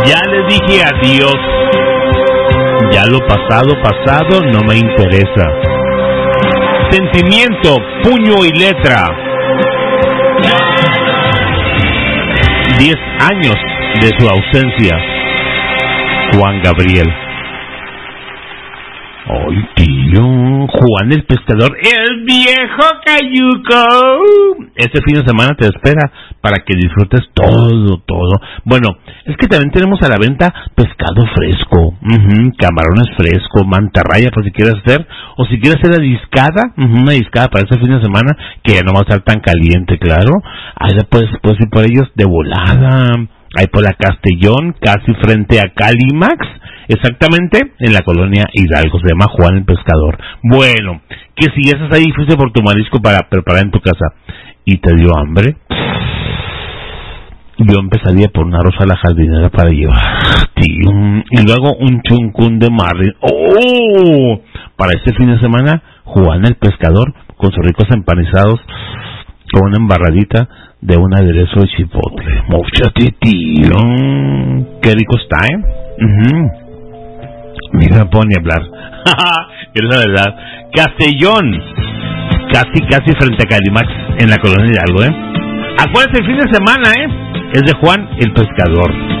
Ya le dije adiós. Ya lo pasado, pasado no me interesa. Sentimiento, puño y letra. 10 años de su ausencia. Juan Gabriel. ¡Ay, tío! Juan el Pescador, el viejo cayuco. Este fin de semana te espera para que disfrutes todo. Bueno, es que también tenemos a la venta pescado fresco, camarones frescos, mantarraya, por si quieres hacer, o si quieres hacer la discada, una discada para este fin de semana, que ya no va a estar tan caliente, claro. Ahí puedes ir por ellos de volada. Ahí por la Castellón, casi frente a Calimax, exactamente en la colonia Hidalgo. Se llama Juan el Pescador. Bueno, que si ya estás ahí, fuiste por tu marisco para preparar en tu casa y te dio hambre, yo empezaría por una rosa a la jardinera para llevar, tío, y luego un chuncún de marlin. ¡Oh! Para este fin de semana, Juan el Pescador con sus ricos empanizados, con una embarradita de un aderezo de chipotle. ¡Móchate, tío! ¡Qué rico está, Mira, me puedo ni hablar. Es la verdad. Castellón, casi frente a Calimax, en la colonia Hidalgo, Acuérdense, el fin de semana, es de Juan el Pescador.